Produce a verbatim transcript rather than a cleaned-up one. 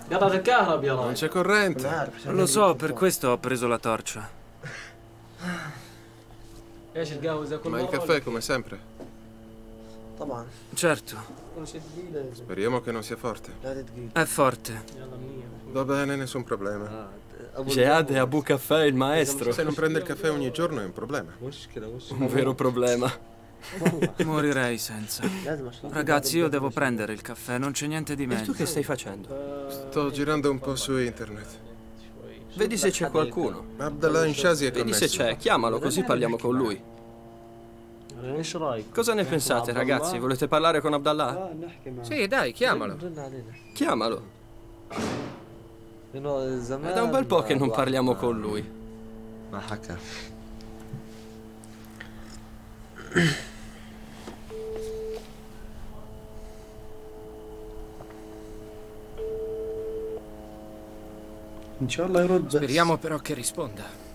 قطعت الكهرباء يا Non راجل. c'è corrente. Lo so, per questo ho preso la torcia. ايش القهوة زي كل Ma il مرة caffè come sempre. طبعا Certo, كل شيء ثقيلة. Speriamo che non sia forte. لا تثقيل. è forte. يلا منيح. Va bene, nessun problema. Jihad e Abu Caffè il maestro. Se non prende il caffè ogni giorno è un problema. Un vero problema. Morirei senza. لازم اشرب. Ragazzi, io devo prendere il caffè, non c'è niente di E meglio. tu che stai facendo? Sto girando un po' su internet. Vedi se c'è qualcuno. Abdallah Inshazi è Vedi se connesso. c'è, chiamalo così parliamo con lui. ايش رايك؟ Cosa ne pensate, ragazzi? Volete parlare con Abdallah? Sì, dai, chiamalo. رن علينا. Chiamalo. لأنه زمان È da un bel po' che non parliamo con lui. ما حكى. إن شاء الله يرد. Speriamo però che risponda.